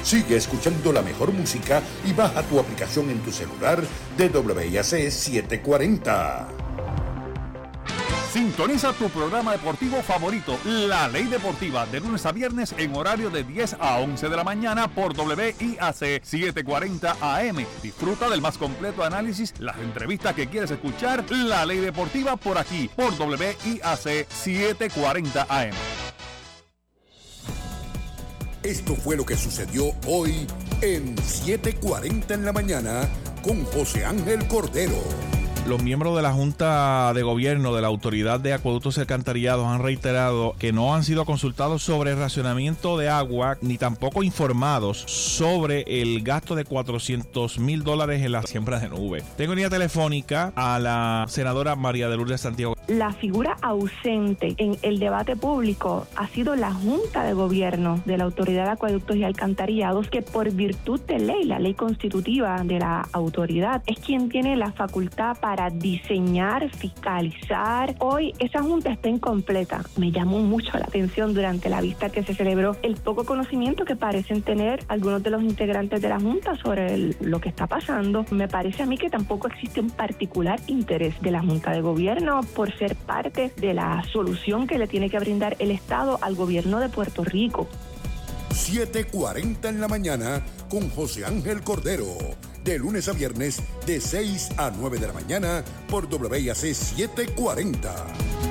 Sigue escuchando la mejor música y baja tu aplicación en tu celular de WIAC 740. Sintoniza tu programa deportivo favorito, La Ley Deportiva, de lunes a viernes en horario de 10 a 11 de la mañana por WIAC 740 AM. Disfruta del más completo análisis, las entrevistas que quieres escuchar. La Ley Deportiva por aquí, por WIAC 740 AM. Esto fue lo que sucedió hoy en 7:40 en la mañana con José Ángel Cordero. Los miembros de la Junta de Gobierno de la Autoridad de Acueductos y Alcantarillados han reiterado que no han sido consultados sobre el racionamiento de agua ni tampoco informados sobre el gasto de $400,000 en la siembra de nube. Tengo en línea telefónica a la senadora María de Lourdes Santiago. La figura ausente en el debate público ha sido la Junta de Gobierno de la Autoridad de Acueductos y Alcantarillados, que por virtud de ley, la ley constitutiva de la autoridad, es quien tiene la facultad para diseñar, fiscalizar. Hoy esa junta está incompleta. Me llamó mucho la atención durante la vista que se celebró el poco conocimiento que parecen tener algunos de los integrantes de la junta sobre lo que está pasando. Me parece a mí que tampoco existe un particular interés de la Junta de Gobierno por ser parte de la solución que le tiene que brindar el Estado al gobierno de Puerto Rico. 7:40 en la mañana con José Ángel Cordero. De lunes a viernes, de 6 a 9 de la mañana por WIAC 740.